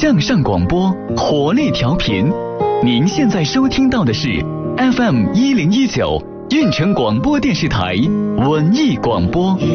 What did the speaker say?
向上广播，活力调频。您现在收听到的是 FM1019 运城广播电视台文艺广播。